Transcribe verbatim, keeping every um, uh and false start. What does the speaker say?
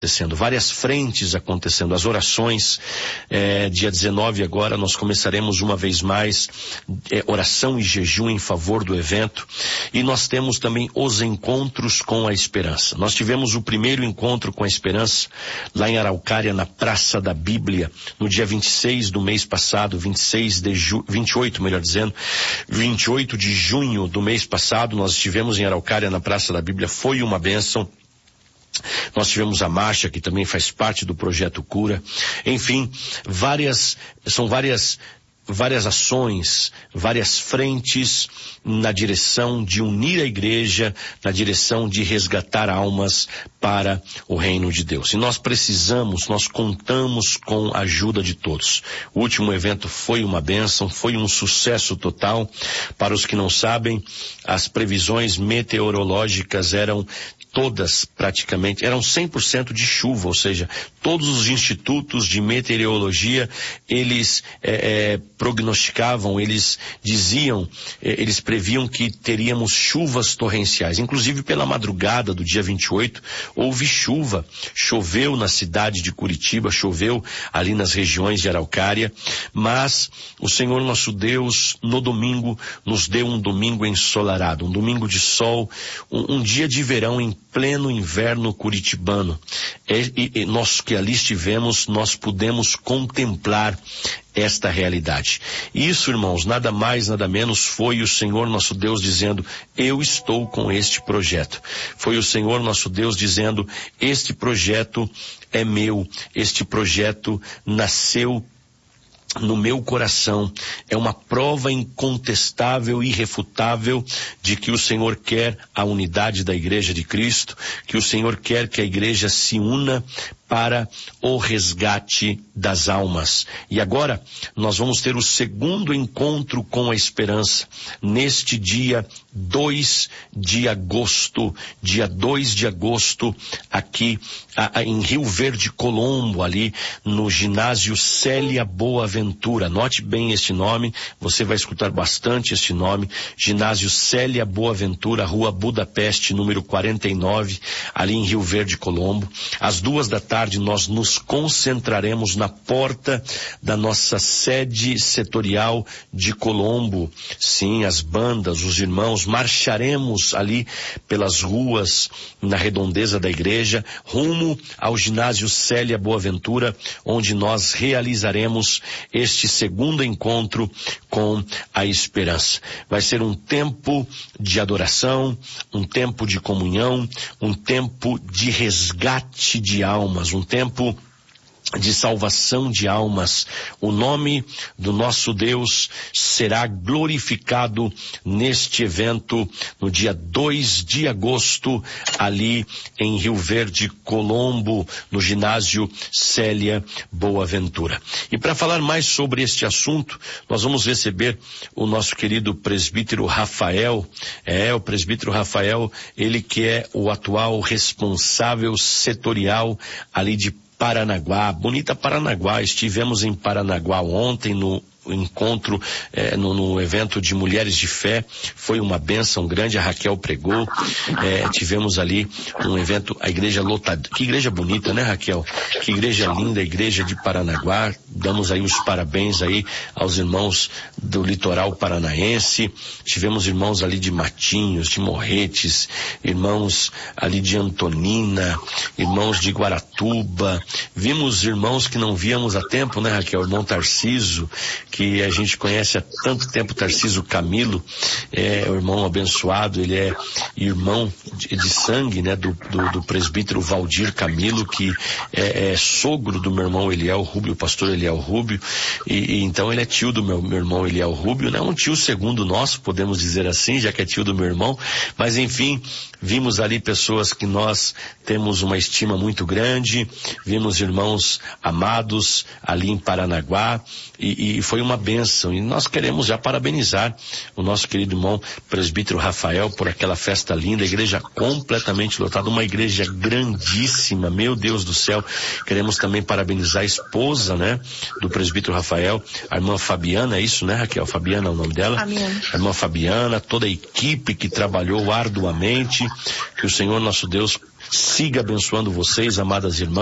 acontecendo, várias frentes acontecendo, as orações, é, dia dezenove agora nós começaremos uma vez mais é, oração e jejum em favor do evento, e nós temos também os encontros com a esperança. Nós tivemos o primeiro encontro com a esperança lá em Araucária, na Praça da Bíblia, no dia vinte e seis do mês passado, vinte e seis de ju... vinte e oito, melhor dizendo, vinte e oito de junho do mês passado, nós estivemos em Araucária na Praça da Bíblia, foi uma bênção. Nós tivemos a marcha, que também faz parte do Projeto Cura. Enfim, várias, são várias, várias ações, várias frentes na direção de unir a igreja, na direção de resgatar almas para o reino de Deus. E nós precisamos, nós contamos com a ajuda de todos. O último evento foi uma bênção, foi um sucesso total. Para os que não sabem, as previsões meteorológicas eram todas praticamente, eram cem por cento de chuva, ou seja, todos os institutos de meteorologia, eles é, é, prognosticavam, eles diziam, é, eles previam que teríamos chuvas torrenciais. Inclusive pela madrugada do dia vinte e oito, houve chuva, choveu na cidade de Curitiba, choveu ali nas regiões de Araucária, mas o Senhor nosso Deus, no domingo, nos deu um domingo ensolarado, um domingo de sol, um, um dia de verão em pleno inverno curitibano. E, e nós que ali estivemos, nós pudemos contemplar esta realidade. Isso, irmãos, nada mais, nada menos foi o Senhor nosso Deus dizendo, eu estou com este projeto. Foi o Senhor nosso Deus dizendo, este projeto é meu, este projeto nasceu no meu coração. É uma prova incontestável e irrefutável de que o Senhor quer a unidade da Igreja de Cristo, que o Senhor quer que a igreja se una para o resgate das almas. E agora nós vamos ter o segundo encontro com a esperança, neste dia dois de agosto, dia dois de agosto, aqui a, a, em Rio Verde, Colombo, ali no ginásio Célia Boaventura. Note bem este nome, você vai escutar bastante este nome, ginásio Célia Boaventura, Rua Budapeste, número quarenta e nove, ali em Rio Verde, Colombo. Às duas da tarde nós nos concentraremos na porta da nossa sede setorial de Colombo. Sim, as bandas, os irmãos, marcharemos ali pelas ruas na redondeza da igreja, rumo ao ginásio Célia Boaventura, onde nós realizaremos este segundo encontro com a esperança. Vai ser um tempo de adoração, um tempo de comunhão, um tempo de resgate de almas, um tempo de salvação de almas. O nome do nosso Deus será glorificado neste evento no dia dois de agosto, ali em Rio Verde, Colombo, no ginásio Célia Boaventura. E para falar mais sobre este assunto, nós vamos receber o nosso querido presbítero Rafael. É, o presbítero Rafael, ele que é o atual responsável setorial ali de Paranaguá, bonita Paranaguá. Estivemos em Paranaguá ontem no encontro, eh, no, no evento de Mulheres de Fé. Foi uma bênção grande, a Raquel pregou, eh, tivemos ali um evento, a igreja lotada. Que igreja bonita, né, Raquel? Que igreja linda, a igreja de Paranaguá. Damos aí os parabéns aí aos irmãos do litoral paranaense. Tivemos irmãos ali de Matinhos, de Morretes, irmãos ali de Antonina, irmãos de Guaratuba. Vimos irmãos que não víamos há tempo, né, Raquel? O irmão Tarciso, que a gente conhece há tanto tempo, Tarciso Camilo, é o irmão abençoado, ele é irmão de, de sangue, né, do, do, do presbítero Valdir Camilo, que é, é sogro do meu irmão Eliel Rubio, o pastor Eliel Rubio, e, e então ele é tio do meu, meu irmão Eliel Rubio, né, um tio segundo nosso, podemos dizer assim, já que é tio do meu irmão, mas enfim, vimos ali pessoas que nós temos uma estima muito grande, vimos irmãos amados ali em Paranaguá, e, e foi foi uma bênção. E nós queremos já parabenizar o nosso querido irmão presbítero Rafael por aquela festa linda, a igreja completamente lotada, uma igreja grandíssima, meu Deus do céu. Queremos também parabenizar a esposa, né, do presbítero Rafael, a irmã Fabiana, é isso, né, Raquel? Fabiana é o nome dela? Amém. A irmã Fabiana, toda a equipe que trabalhou arduamente, que o Senhor nosso Deus siga abençoando vocês, amadas irmãs.